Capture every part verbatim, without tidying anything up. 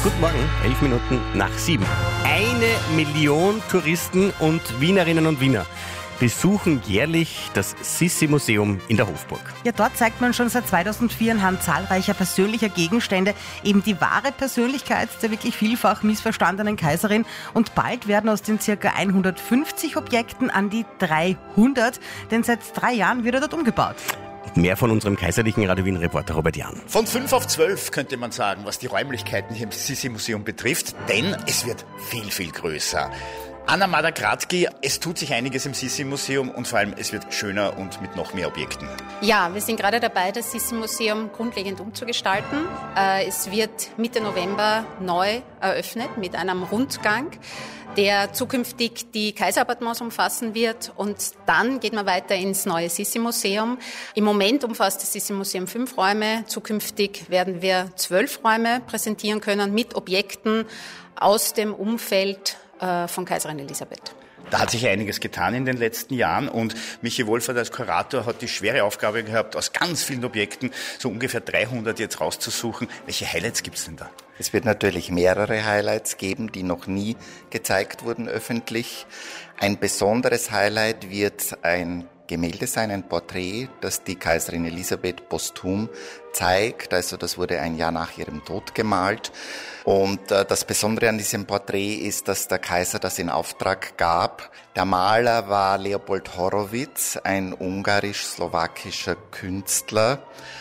Guten Morgen, elf Minuten nach sieben. Eine Million Touristen und Wienerinnen und Wiener besuchen jährlich das Sissi-Museum in der Hofburg. Ja, dort zeigt man schon seit zweitausendvier anhand zahlreicher persönlicher Gegenstände eben die wahre Persönlichkeit der wirklich vielfach missverstandenen Kaiserin. Und bald werden aus den ca. hundertfünfzig Objekten an die dreihundert, denn seit drei Jahren wird er dort umgebaut. Mehr von unserem kaiserlichen Radio Wien-Reporter Robert Jahn. Von fünf auf zwölf könnte man sagen, was die Räumlichkeiten hier im Sissi-Museum betrifft, denn es wird viel, viel größer. Anna Madagradki, es tut sich einiges im Sissi-Museum und vor allem es wird schöner und mit noch mehr Objekten. Ja, wir sind gerade dabei, das Sissi-Museum grundlegend umzugestalten. Es wird Mitte November neu eröffnet mit einem Rundgang, der zukünftig die Kaiserappartements umfassen wird, und dann geht man weiter ins neue Sissi-Museum. Im Moment umfasst das Sissi-Museum fünf Räume, zukünftig werden wir zwölf Räume präsentieren können mit Objekten aus dem Umfeld von Kaiserin Elisabeth. Da hat sich einiges getan in den letzten Jahren und Michi Wohlfahrt als Kurator hat die schwere Aufgabe gehabt, aus ganz vielen Objekten so ungefähr dreihundert jetzt rauszusuchen. Welche Highlights gibt es denn da? Es wird natürlich mehrere Highlights geben, die noch nie gezeigt wurden öffentlich. Ein besonderes Highlight wird ein Gemälde sein, ein Porträt, das die Kaiserin Elisabeth posthum zeigt. Also das wurde ein Jahr nach ihrem Tod gemalt. Und äh, das Besondere an diesem Porträt ist, dass der Kaiser das in Auftrag gab. Der Maler war Leopold Horowitz, ein ungarisch-slowakischer Künstler.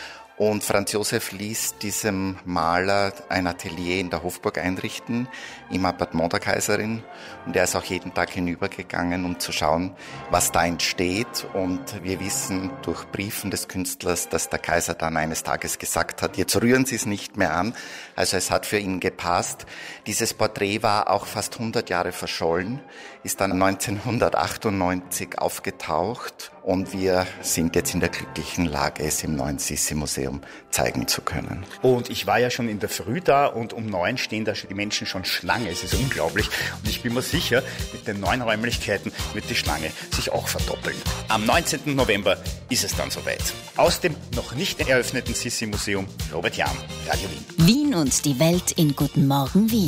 Und Franz Josef ließ diesem Maler ein Atelier in der Hofburg einrichten, im Appartement der Kaiserin. Und er ist auch jeden Tag hinübergegangen, um zu schauen, was da entsteht. Und wir wissen durch Briefen des Künstlers, dass der Kaiser dann eines Tages gesagt hat, jetzt rühren Sie es nicht mehr an. Also es hat für ihn gepasst. Dieses Porträt war auch fast hundert Jahre verschollen, ist dann neunzehnhundertachtundneunzig aufgetaucht. Und wir sind jetzt in der glücklichen Lage, es im neuen Sissi-Museum zeigen zu können. Und ich war ja schon in der Früh da und um neun stehen da die Menschen schon Schlange. Es ist unglaublich. Und ich bin mir sicher, mit den neuen Räumlichkeiten wird die Schlange sich auch verdoppeln. Am neunzehnten November ist es dann soweit. Aus dem noch nicht eröffneten Sissi-Museum, Robert Jahn, Radio Wien. Wien und die Welt in Guten Morgen Wien.